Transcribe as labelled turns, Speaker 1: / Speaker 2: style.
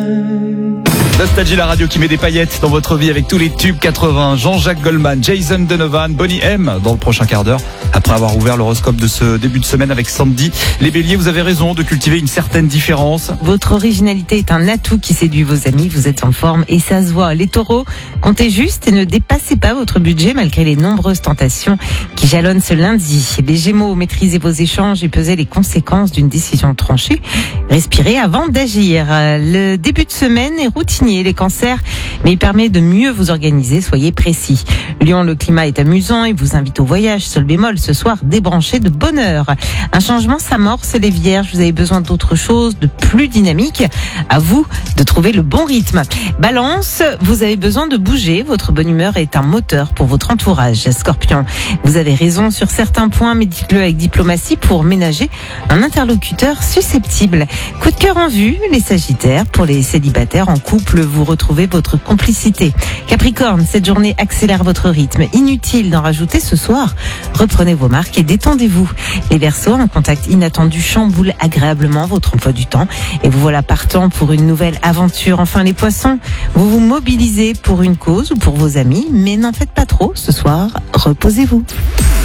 Speaker 1: Nostalgie, la radio qui met des paillettes dans votre vie avec tous les tubes 80. Jean-Jacques Goldman, Jason Donovan, Bonnie M dans le prochain quart d'heure. Après avoir ouvert l'horoscope de ce début de semaine avec Sandy. Les béliers, vous avez raison de cultiver une certaine différence.
Speaker 2: Votre originalité est un atout qui séduit vos amis. Vous êtes en forme et ça se voit. Les taureaux, comptez juste et ne dépassez pas votre budget malgré les nombreuses tentations qui jalonnent ce lundi. Les gémeaux, maîtrisez vos échanges et pesez les conséquences d'une décision tranchée. Respirez avant d'agir. Le début de semaine est routinier. Les cancers, mais il permet de mieux vous organiser, soyez précis. Lyon, le climat est amusant et vous invite au voyage. Seul bémol, ce soir, débranchez de bonne heure. Un changement s'amorce, les vierges, vous avez besoin d'autre chose, de plus dynamique. À vous de trouver le bon rythme. Balance, vous avez besoin de bouger, votre bonne humeur est un moteur pour votre entourage. Scorpion, vous avez raison sur certains points, mais dites-le avec diplomatie pour ménager un interlocuteur susceptible. Coup de cœur en vue, les sagittaires, pour les célibataires en couple, vous retrouvez votre complicité. Capricorne, cette journée accélère votre rythme. Inutile d'en rajouter ce soir. Reprenez vos marques et détendez-vous. Les Verseaux, un contact inattendu chamboule agréablement votre emploi du temps et vous voilà partant pour une nouvelle aventure. Enfin les Poissons, vous vous mobilisez pour une cause ou pour vos amis, mais n'en faites pas trop ce soir. Reposez-vous.